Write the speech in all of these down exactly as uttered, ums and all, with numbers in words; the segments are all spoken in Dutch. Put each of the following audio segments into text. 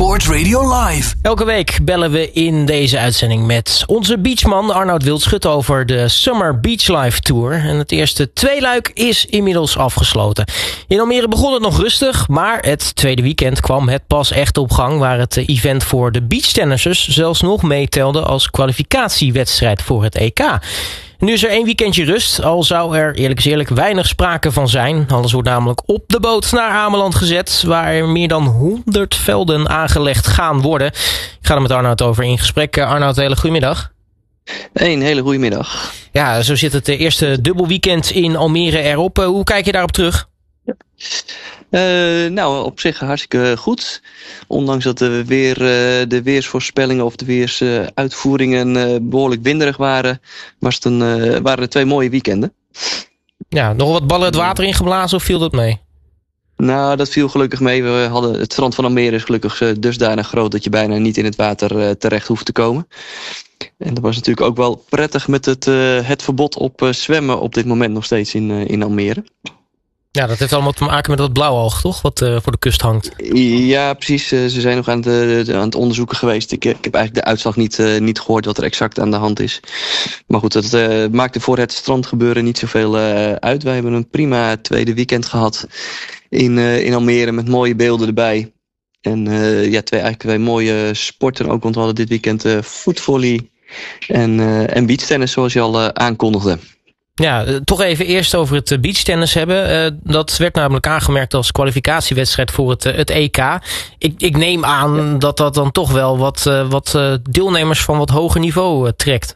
Sport Radio Live. Elke week bellen we in deze uitzending met onze beachman Arnoud Wildschut over de Summer Beach Life Tour. En het eerste tweeluik is inmiddels afgesloten. In Almere begon het nog rustig, maar het tweede weekend kwam het pas echt op gang, waar het event voor de beachtennissers zelfs nog meetelde als kwalificatiewedstrijd voor het E K. Nu is er één weekendje rust, al zou er eerlijk is eerlijk weinig sprake van zijn. Alles wordt namelijk op de boot naar Ameland gezet, waar er meer dan honderd velden aangelegd gaan worden. Ik ga er met Arnoud over in gesprek. Arnoud, hele goedemiddag. Een hele goede middag. Ja, zo zit het eerste dubbelweekend in Almere erop. Hoe kijk je daarop terug? Ja. Uh, nou, op zich hartstikke goed. Ondanks dat de, weer, uh, de weersvoorspellingen of de weersuitvoeringen uh, behoorlijk winderig waren, was het een, uh, waren het twee mooie weekenden. Ja, nog wat ballen het water ingeblazen of viel dat mee? Nou, dat viel gelukkig mee. We hadden, het strand van Almere is gelukkig uh, dusdanig groot dat je bijna niet in het water uh, terecht hoeft te komen. En dat was natuurlijk ook wel prettig met het, uh, het verbod op uh, zwemmen op dit moment nog steeds in, uh, in Almere. Ja, dat heeft allemaal te maken met dat blauwalg, toch? Wat uh, voor de kust hangt. Ja, precies. Ze zijn nog aan het, uh, aan het onderzoeken geweest. Ik, ik heb eigenlijk de uitslag niet, uh, niet gehoord wat er exact aan de hand is. Maar goed, dat uh, maakte voor het strandgebeuren niet zoveel uh, uit. Wij hebben een prima tweede weekend gehad in, uh, in Almere met mooie beelden erbij. En uh, ja, twee, eigenlijk twee mooie sporten ook. Want we hadden dit weekend uh, voetvolley en, uh, en beachtennis, zoals je al uh, aankondigde. Ja, toch even eerst over het beachtennis hebben. Uh, dat werd namelijk aangemerkt als kwalificatiewedstrijd voor het, uh, het E K. Ik, ik neem aan ja. dat dat dan toch wel wat, uh, wat uh, deelnemers van wat hoger niveau uh, trekt.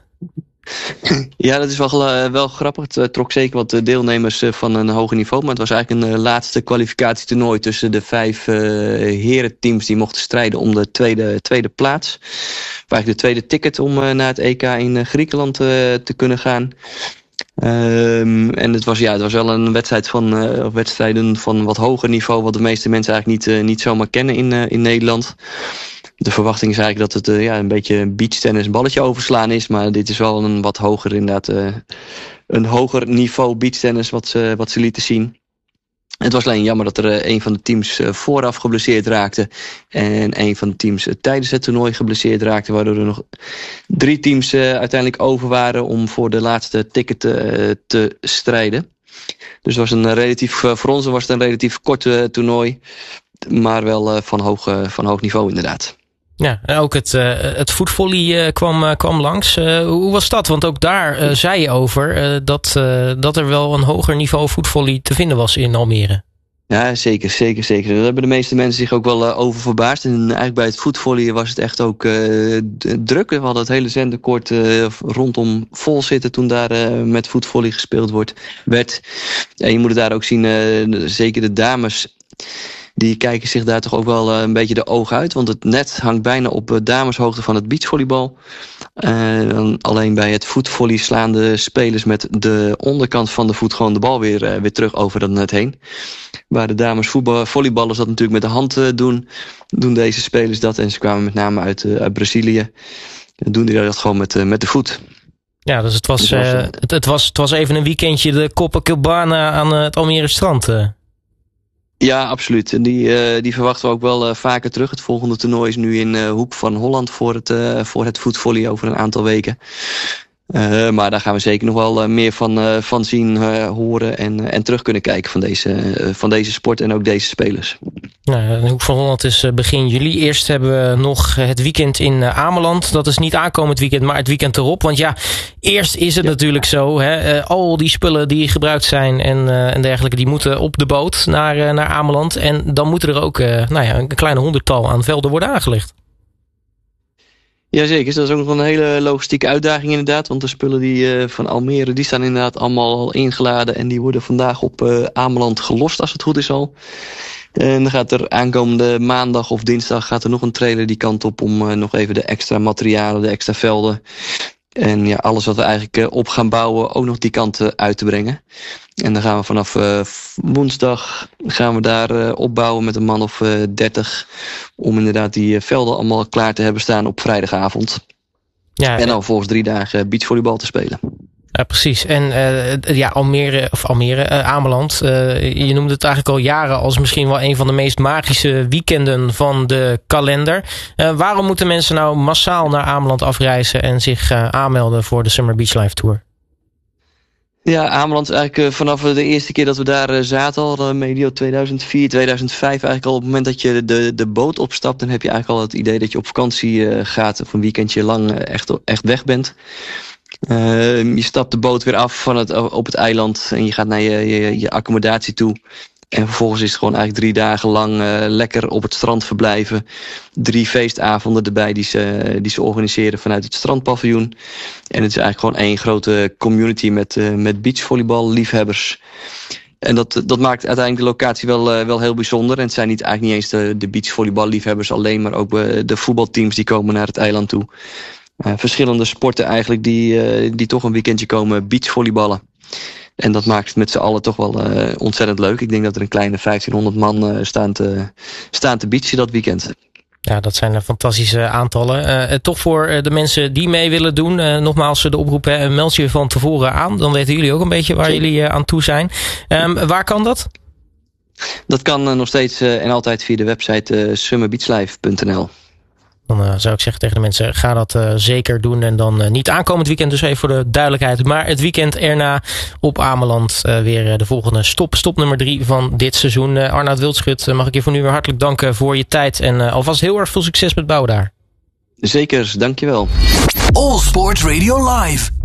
Ja, dat is wel, uh, wel grappig. Het uh, trok zeker wat uh, deelnemers uh, van een hoger niveau. Maar het was eigenlijk een uh, laatste kwalificatietoernooi tussen de vijf uh, herenteams die mochten strijden om de tweede, tweede plaats. Eigenlijk de tweede ticket om uh, naar het E K in uh, Griekenland uh, te kunnen gaan. Um, en het was, ja, het was wel een wedstrijd van, uh, wedstrijden van wat hoger niveau, wat de meeste mensen eigenlijk niet, uh, niet zomaar kennen in, uh, in Nederland. De verwachting is eigenlijk dat het uh, ja, een beetje beachtennis, een balletje overslaan is, maar dit is wel een wat hoger inderdaad, uh, een hoger niveau beachtennis wat ze, wat ze lieten zien. Het was alleen jammer dat er uh, een van de teams uh, vooraf geblesseerd raakte en een van de teams uh, tijdens het toernooi geblesseerd raakte, waardoor er nog drie teams uh, uiteindelijk over waren om voor de laatste ticket uh, te strijden. Dus het was een relatief, uh, voor ons was het een relatief kort uh, toernooi, maar wel uh, van, hoog, uh, van hoog niveau inderdaad. Ja, en ook het, uh, het voetvolley uh, kwam, uh, kwam langs. Uh, hoe was dat? Want ook daar uh, zei je over uh, dat, uh, dat er wel een hoger niveau voetvolley te vinden was in Almere. Ja, zeker, zeker, zeker. Daar hebben de meeste mensen zich ook wel uh, over verbaasd. En eigenlijk bij het voetvolley was het echt ook uh, druk. We hadden het hele zenderkoord uh, rondom vol zitten toen daar uh, met voetvolley gespeeld wordt, werd. En je moet het daar ook zien, uh, zeker de dames, die kijken zich daar toch ook wel uh, een beetje de ogen uit. Want het net hangt bijna op uh, dameshoogte van het beachvolleybal. Uh, alleen bij het voetvolley slaan de spelers met de onderkant van de voet gewoon de bal weer, uh, weer terug over dat net heen. Waar de dames voetbal, volleyballers dat natuurlijk met de hand uh, doen, doen deze spelers dat. En ze kwamen met name uit, uh, uit Brazilië. En doen die dat gewoon met, uh, met de voet. Ja, dus het was, uh, het, het, was, het was even een weekendje de Copacabana aan uh, het Almere strand. Uh. Ja, absoluut. En die, uh, die verwachten we ook wel uh, vaker terug. Het volgende toernooi is nu in uh, Hoek van Holland voor het, uh, voor het voetvolley over een aantal weken. Uh, maar daar gaan we zeker nog wel uh, meer van, uh, van zien, uh, horen en, uh, en terug kunnen kijken van deze, uh, van deze sport en ook deze spelers. Nou, de Hoek van Holland is uh, begin juli. Eerst hebben we nog het weekend in uh, Ameland. Dat is niet aankomend weekend, maar het weekend erop. Want ja, eerst is het ja. natuurlijk zo. Hè, uh, al die spullen die gebruikt zijn en, uh, en dergelijke, die moeten op de boot naar, uh, naar Ameland. En dan moeten er ook uh, nou ja, een kleine honderdtal aan velden worden aangelegd. Jazeker, dat is ook nog een hele logistieke uitdaging inderdaad. Want de spullen die, uh, van Almere die staan inderdaad allemaal al ingeladen. En die worden vandaag op uh, Ameland gelost als het goed is al. En dan gaat er aankomende maandag of dinsdag gaat er nog een trailer die kant op om uh, nog even de extra materialen, de extra velden. En ja, alles wat we eigenlijk uh, op gaan bouwen ook nog die kant uh, uit te brengen. En dan gaan we vanaf uh, woensdag gaan we daar uh, opbouwen met een man of uh, dertig. Om inderdaad die uh, velden allemaal klaar te hebben staan op vrijdagavond. Ja, en dan volgens drie dagen beachvolleybal te spelen. Ja, precies. En uh, ja, Almere, of Almere, uh, Ameland. Uh, je noemde het eigenlijk al jaren als misschien wel een van de meest magische weekenden van de kalender. Uh, waarom moeten mensen nou massaal naar Ameland afreizen en zich uh, aanmelden voor de Summer Beach Life Tour? Ja, Ameland is eigenlijk uh, vanaf de eerste keer dat we daar uh, zaten, al uh, medio tweeduizend vier, tweeduizend vijf, eigenlijk al op het moment dat je de, de boot opstapt, dan heb je eigenlijk al het idee dat je op vakantie uh, gaat of een weekendje lang uh, echt, echt weg bent. Uh, je stapt de boot weer af van het, op het eiland en je gaat naar je, je, je accommodatie toe. En vervolgens is het gewoon eigenlijk drie dagen lang uh, lekker op het strand verblijven. Drie feestavonden erbij die ze, die ze organiseren vanuit het strandpaviljoen. En het is eigenlijk gewoon één grote community met, uh, met beachvolleybal liefhebbers. En dat, dat maakt uiteindelijk de locatie wel, uh, wel heel bijzonder. En het zijn niet, eigenlijk niet eens de, de beachvolleybal liefhebbers alleen, maar ook uh, de voetbalteams die komen naar het eiland toe. Uh, verschillende sporten eigenlijk die, uh, die toch een weekendje komen beachvolleyballen. En dat maakt het met z'n allen toch wel uh, ontzettend leuk. Ik denk dat er een kleine vijftienhonderd man uh, staan, te, staan te beachen dat weekend. Ja, dat zijn fantastische aantallen. Uh, toch voor de mensen die mee willen doen, uh, nogmaals de oproep, uh, meld je van tevoren aan. Dan weten jullie ook een beetje waar jullie uh, aan toe zijn. Um, waar kan dat? Dat kan uh, nog steeds uh, en altijd via de website uh, summer beach life punt n l. Dan uh, zou ik zeggen tegen de mensen, ga dat uh, zeker doen. En dan uh, niet aankomend weekend, dus even voor de duidelijkheid. Maar het weekend erna op Ameland uh, weer uh, de volgende stop. Stop nummer drie van dit seizoen. Uh, Arnoud Wildschut, uh, mag ik je voor nu weer hartelijk danken voor je tijd. En uh, alvast heel erg veel succes met bouwen daar. Zeker, dankjewel. All Sports Radio Live.